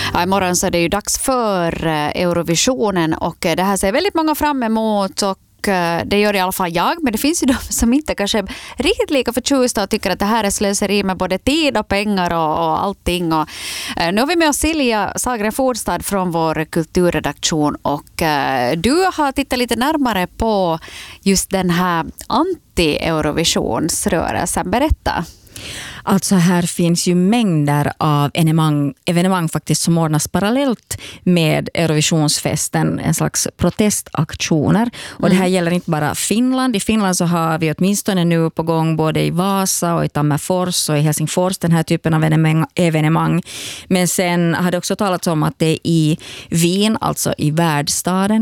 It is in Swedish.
Ja, imorgon så är det ju dags för Eurovisionen och det här ser väldigt många fram emot och det gör i alla fall jag, men det finns ju de som inte kanske är riktigt lika förtjusta och tycker att det här är slöseri med både tid och pengar och allting. Och, nu har vi med oss Silja Sagren-Fordstad från vår kulturredaktion och du har tittat lite närmare på just den här anti-Eurovisionsrörelsen. Berätta. Alltså här finns ju mängder av evenemang faktiskt som ordnas parallellt med Eurovisionsfesten, en slags protestaktioner. Och det här gäller inte bara Finland. I Finland så har vi åtminstone nu på gång både i Vasa och i Tammerfors och i Helsingfors den här typen av evenemang. Men sen har det också talats om att det är i Wien, alltså i värdstaden